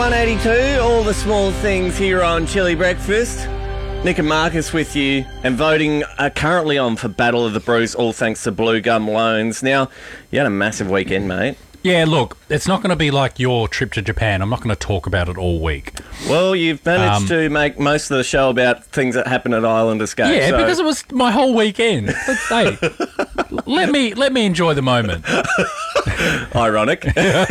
182, all the small things here on Chili Breakfast. Nick and Marcus with you, and voting are currently on for Battle of the Brews, all thanks to Blue Gum Loans. Now, you had a massive weekend, mate. Yeah, look, it's not going to be like your trip to Japan. I'm not going to talk about it all week. Well, you've managed to make most of the show about things that happen at Island Escape. Yeah, because it was my whole weekend. But, hey, let me enjoy the moment. Ironic.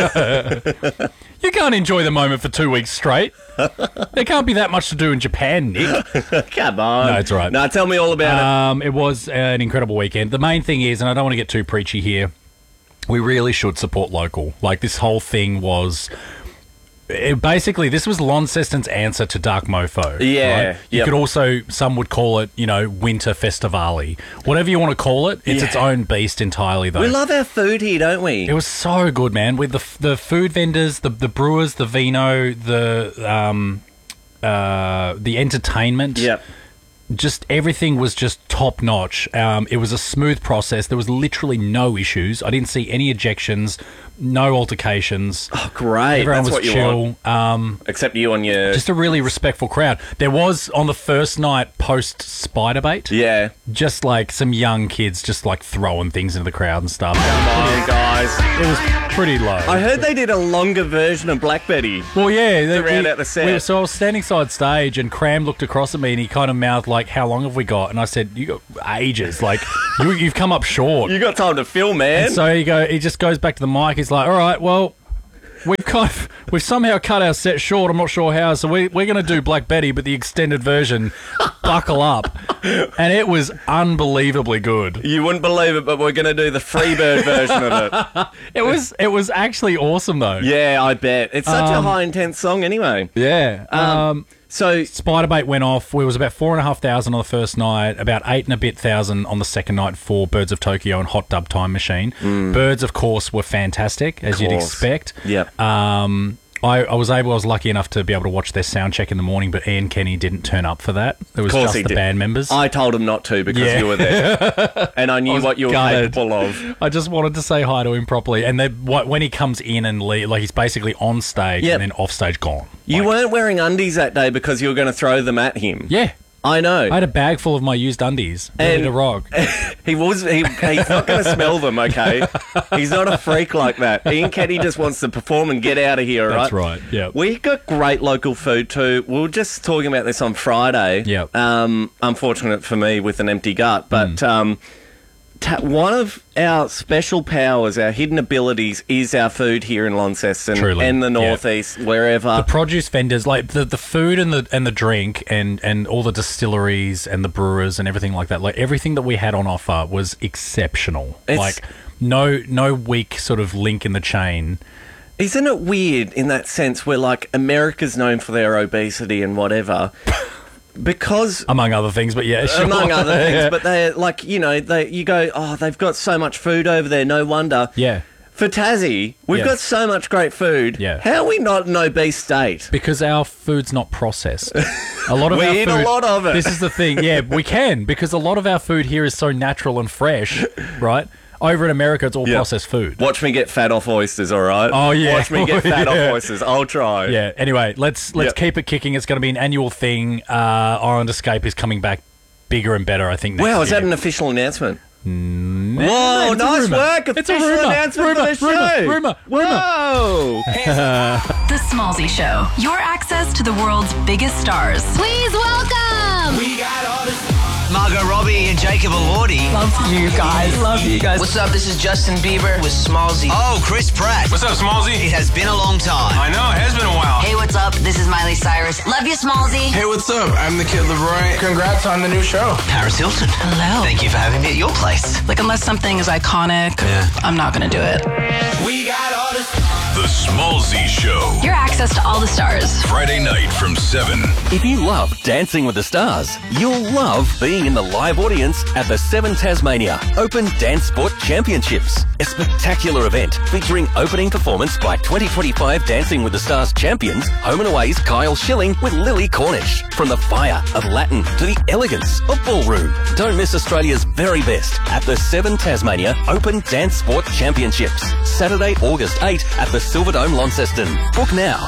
You can't enjoy the moment for 2 weeks straight. There can't be that much to do in Japan, Nick. Come on. No, it's all right. No, tell me all about it. It was an incredible weekend. The main thing is, and I don't want to get too preachy here, we really should support local. Like, this whole thing was... basically, this was Launceston's answer to Dark Mofo. Yeah. Right? You could also, some would call it, Winter Festivale. Whatever you want to call it, it's its own beast entirely, though. We love our food here, don't we? It was so good, man. With the food vendors, the brewers, the vino, the entertainment. Yep. Just everything was just top notch. It was a smooth process. There was literally no issues. I didn't see any ejections, no altercations. Oh, great. Everyone That's was what chill. you want. Except you on your... Just a really respectful crowd. There was, on the first night post Spiderbait, Yeah. just like some young kids just like throwing things into the crowd and stuff. Come on, guys. It was pretty low. I heard they did a longer version of Black Betty. Well, yeah. To round out the set. So I was standing side stage and Cram looked across at me and he kind of mouthed like, how long have we got? And I said, you got ages. Like, you've come up short. You got time to film, man. And so he just goes back to the mic. He's like, all right, well, we've somehow cut our set short. I'm not sure how. So we're going to do Black Betty, but the extended version. Buckle up. And it was unbelievably good. You wouldn't believe it, but we're going to do the Freebird version of it. It was actually awesome, though. Yeah, I bet. It's such a high intense song anyway. Yeah. So Spiderbait went off. We was about 4,500 on the first night, about 8 and a bit thousand on the second night for Birds of Tokyo and Hot Dub Time Machine. Birds, of course, were fantastic, as you'd expect. Yep. I was lucky enough to be able to watch their sound check in the morning, but Ian Kenny didn't turn up for that. It was just the band members. I told him not to because you were there. And I knew what you were capable of. I just wanted to say hi to him properly. And when he comes in and he's basically on stage and then off stage gone. You weren't wearing undies that day because you were going to throw them at him. Yeah. I know. I had a bag full of my used undies, ready to rock. He's not going to smell them, okay? He's not a freak like that. Ian Kenny just wants to perform and get out of here, right? That's right, yeah. We got great local food too. We were just talking about this on Friday. Yeah. Unfortunate for me with an empty gut, but one of our special powers, our hidden abilities, is our food here in Launceston. Truly. And the northeast, wherever. The produce vendors, like the food and the drink and all the distilleries and the brewers and everything like that, like everything that we had on offer was exceptional. Like no weak sort of link in the chain. Isn't it weird in that sense where like America's known for their obesity and whatever? Because among other things, but yeah, sure. Among other things, but they're like, you go, oh, they've got so much food over there, no wonder. Yeah. For Tassie, we've got so much great food. Yeah. How are we not an obese state? Because our food's not processed. A lot of we our eat food, a lot of it. This is the thing. Yeah, we can, because a lot of our food here is so natural and fresh, right? Over in America, it's all processed food. Watch me get fat off oysters, all right? Oh, yeah. Watch me get fat off oysters. I'll try. Yeah. Anyway, let's keep it kicking. It's going to be an annual thing. Island Escape is coming back bigger and better, I think, next year. Is that an official announcement? Whoa, nice work. It's a official announcement for the show. Rumor. Whoa. The Smallzy Show. Your access to the world's biggest stars. Please welcome. We got all the Margot Robbie and Jacob Elordi. Love you guys. What's up? This is Justin Bieber with Smallzy. Oh, Chris Pratt. What's up, Smallzy? It has been a long time. I know, it has been a while. Hey, what's up? This is Miley Cyrus. Love you, Smallzy. Hey, what's up? I'm the Kid Leroy. Congrats on the new show. Paris Hilton. Hello. Thank you for having me at your place. Like, unless something is iconic, I'm not going to do it. We got all the... The Smallzy Show. Your access to all the stars. Friday night from 7. If you love Dancing with the Stars, you'll love being in the live audience at the 7 Tasmania Open Dance Sport Championships, a spectacular event featuring opening performance by 2025 Dancing with the Stars champions, Home and Away's Kyle Schilling with Lily Cornish. From the fire of Latin to the elegance of ballroom, don't miss Australia's very best at the 7 Tasmania Open Dance Sport Championships, Saturday, August 8 at the Silverdome, Launceston. Book now at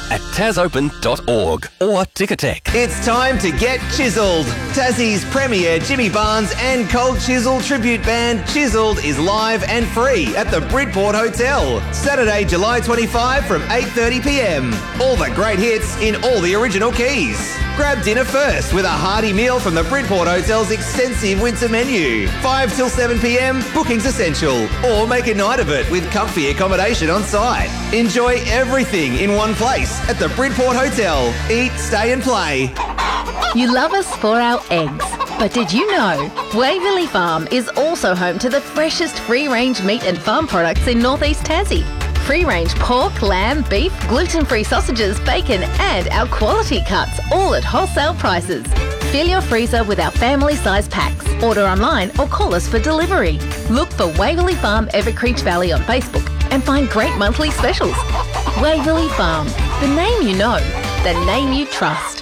tasopen.org or Ticketek. It's time to get chiseled. Tassie's premier Jimmy Barnes and Cold Chisel tribute band Chiseled is live and free at the Bridport Hotel. Saturday, July 25 from 8:30pm. All the great hits in all the original keys. Grab dinner first with a hearty meal from the Bridport Hotel's extensive winter menu. 5 till 7pm, booking's essential. Or make a night of it with comfy accommodation on site. Enjoy everything in one place at the Bridport Hotel. Eat, stay and play. You love us for our eggs. But did you know Waverley Farm is also home to the freshest free-range meat and farm products in Northeast Tassie? Free-range pork, lamb, beef, gluten-free sausages, bacon and our quality cuts, all at wholesale prices. Fill your freezer with our family-size packs. Order online or call us for delivery. Look for Waverley Farm Evercreech Valley on Facebook and find great monthly specials. Waverley Farm, the name you know, the name you trust.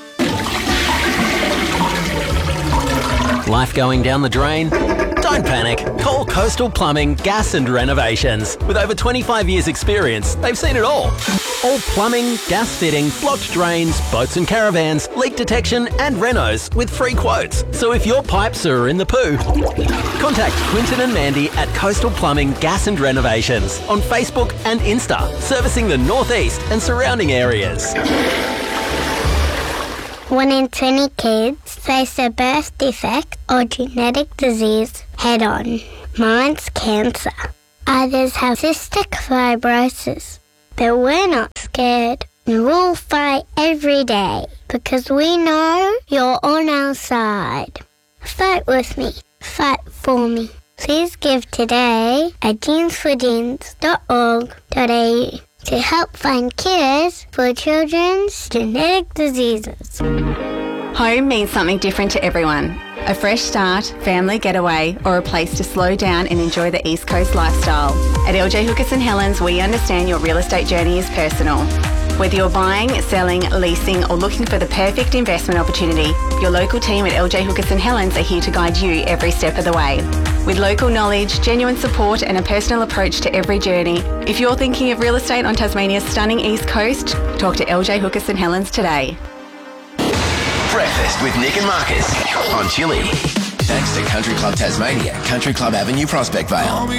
Life going down the drain? Don't panic. Call Coastal Plumbing, Gas and Renovations. With over 25 years experience, they've seen it all. All plumbing, gas fitting, blocked drains, boats and caravans, leak detection and renos with free quotes. So if your pipes are in the poo, contact Quinton and Mandy at Coastal Plumbing, Gas and Renovations on Facebook and Insta, servicing the Northeast and surrounding areas. 1 in 20 kids face a birth defect or genetic disease head-on. Mine's cancer. Others have cystic fibrosis. But we're not scared. We'll fight every day because we know you're on our side. Fight with me. Fight for me. Please give today at genesforgenes.org.au to help find cures for children's genetic diseases. Home means something different to everyone. A fresh start, family getaway, or a place to slow down and enjoy the East Coast lifestyle. At LJ Hookers & Helens, we understand your real estate journey is personal. Whether you're buying, selling, leasing, or looking for the perfect investment opportunity, your local team at LJ Hookers & Helens are here to guide you every step of the way. With local knowledge, genuine support, and a personal approach to every journey, if you're thinking of real estate on Tasmania's stunning East Coast, talk to LJ Hookers & Helens today. Breakfast with Nick and Marcus on Chili. Thanks to Country Club Tasmania, Country Club Avenue, Prospect Vale.